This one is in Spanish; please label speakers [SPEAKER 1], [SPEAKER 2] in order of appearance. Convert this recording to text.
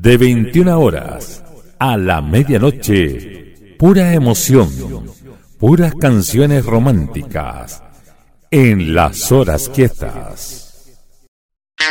[SPEAKER 1] de 21 horas a la medianoche, pura emoción, puras canciones románticas en las horas quietas.